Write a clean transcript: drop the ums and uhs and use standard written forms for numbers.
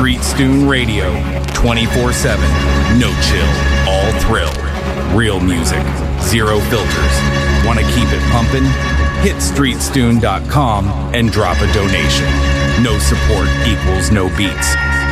Street Stoon Radio, 24/7, no chill, all thrill. Real music, zero filters. Want to keep it pumping? Hit streetstoon.com and drop a donation. No support equals no beats.